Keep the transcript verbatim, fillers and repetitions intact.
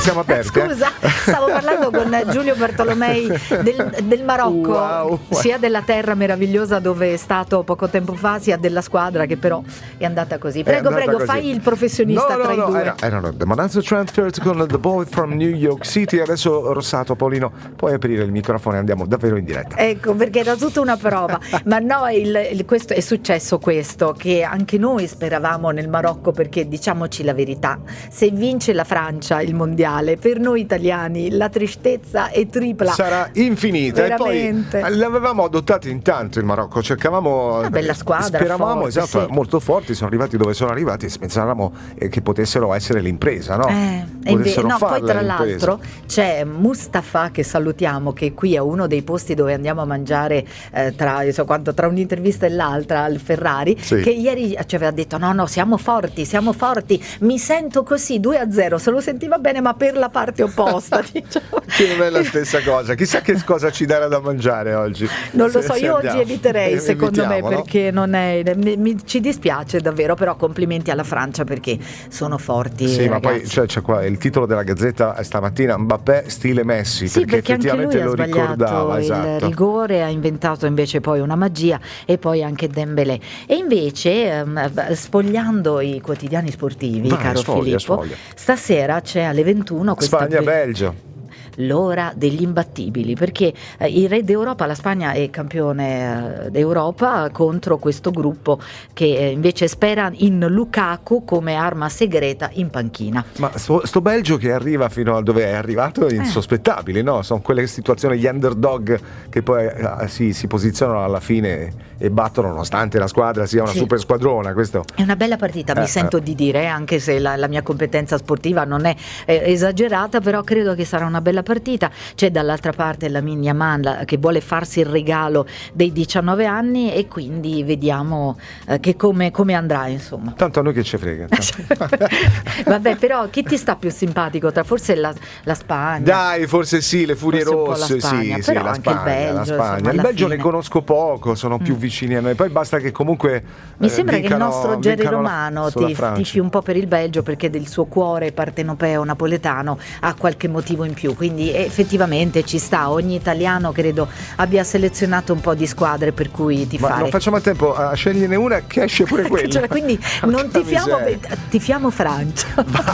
siamo aperti. Scusa, eh? stavo parlando con Giulio Bartolomei del, del Marocco, wow. sia della terra meravigliosa dove è stato poco tempo fa, sia della squadra che però è andata così. Prego, andata prego, così. Fai il professionista no, tra no, i no, due. Era, erano The Manazzo Transfers con The Boy from New York City. Adesso Rossato, Paolino, puoi aprire il microfono e andiamo davvero in diretta. Ecco, perché era tutta una prova. Ma no, il, il, questo, è successo questo, che anche noi speravamo nel Marocco, perché diciamoci la verità, se vince la Francia il mondiale, per noi italiani la tristezza è tripla. Sarà infinita. Veramente. E poi l'avevamo adottato intanto il Marocco, cercavamo una bella squadra, speravamo forte, esatto, sì. molto forti, sono arrivati dove sono arrivati e pensavamo eh, che potessero essere l'impresa, no? Eh, e inve- no, poi tra l'impresa. l'altro c'è Mustafa, che salutiamo, che qui è uno dei posti dove andiamo a mangiare eh, tra, so quanto, tra un'intervista e l'altra al Ferrari, sì. che ieri ci aveva detto no no siamo forti, siamo forti, mi sento così due a zero, se lo sentiva bene ma per la parte opposta. Diciamo. Che non è la stessa cosa, chissà che cosa ci darà da mangiare oggi. Non lo se, so, se io andiamo. oggi eviterei secondo Evitiamo, me, no? perché non è, mi, mi, ci dispiace davvero, però complimenti alla Francia perché sono forti. Sì, ragazzi. ma poi c'è, c'è qua il titolo della Gazzetta stamattina, Mbappé stile Messi, Sì, perché, perché anche lui effettivamente ha lo sbagliato ricordava, il esatto. rigore, ha inventato invece poi una magia, e poi anche Dembélé. E invece ehm, spogliando i quotidiani sportivi, Vai, caro sfoglia, Filippo, sfoglia. stasera c'è alle ventuno questa Spagna-Belgio. l'ora degli imbattibili, perché eh, il re d'Europa, la Spagna è campione eh, d'Europa contro questo gruppo che eh, invece spera in Lukaku come arma segreta in panchina. Ma sto, sto Belgio che arriva fino a dove è arrivato è insospettabile, no? Sono quelle situazioni, gli underdog che poi eh, si, si posizionano alla fine e battono nonostante la squadra sia una Sì. super squadrona. Questo È una bella partita, mi Eh, sento eh. di dire, anche se la, la mia competenza sportiva non è eh, esagerata, però credo che sarà una bella partita. C'è dall'altra parte Lamine Yamal che vuole farsi il regalo dei diciannove anni, e quindi vediamo eh, che come, come andrà, insomma. tanto a noi che ci frega. Vabbè, però chi ti sta più simpatico? Tra forse la, la Spagna. Dai, forse sì, le Furie Forse un po' la Rosse, Spagna, sì, sì, però la anche il Spagna, Belgio, la Spagna. insomma, Il alla Belgio fine. ne conosco poco, sono più Mm. vicini a noi. Poi basta che comunque Mi eh, sembra che il vincano- nostro Jerry vincano la- Romano sulla ti Francia. tifi un po' per il Belgio, perché del suo cuore partenopeo napoletano ha qualche motivo in più, quindi effettivamente ci sta. Ogni italiano credo abbia selezionato un po' di squadre per cui Ma tifare. non facciamo a tempo a sceglierne una che esce pure quella. Cioè, quindi Porca non tifiamo, miseria. tifiamo Francia.